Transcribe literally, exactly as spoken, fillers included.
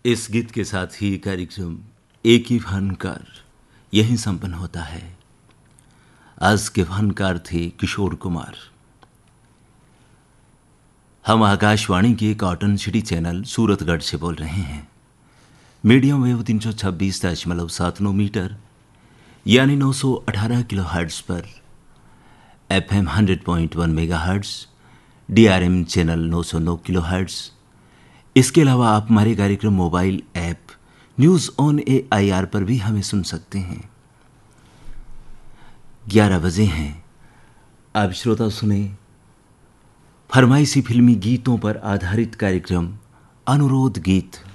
इस गीत के साथ ही कार्यक्रम एक ही फनकार यहीं संपन्न होता है। आज के फनकार थे किशोर कुमार। हम आकाशवाणी के कॉटन सिटी चैनल सूरतगढ़ से बोल रहे हैं। मीडियम वेव तीन सौ छब्बीस दशमलव सात नौ मीटर यानी नौ सौ अठारह किलो हर्ट्ज पर, F am hundred point one mega hertz, D R M channel नौ सौ नौ किलो हर्ट्ज। इसके अलावा आप हमारे कार्यक्रम mobile app news on A I R पर भी हमें सुन सकते हैं। ग्यारह बजे हैं। अब श्रोता सुने फरमाइशी फिल्मी गीतों पर आधारित कार्यक्रम अनुरोध गीत।